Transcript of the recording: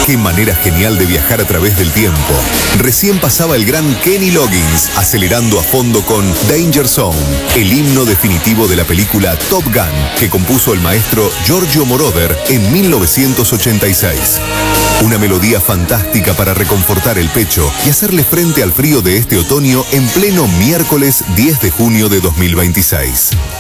Qué manera genial de viajar a través del tiempo. Recién pasaba el gran Kenny Loggins acelerando a fondo con Danger Zone, el himno definitivo de la película Top Gun, que compuso el maestro Giorgio Moroder en 1986. Una melodía fantástica para reconfortar el pecho y hacerle frente al frío de este otoño en pleno miércoles 10 de junio de 2026.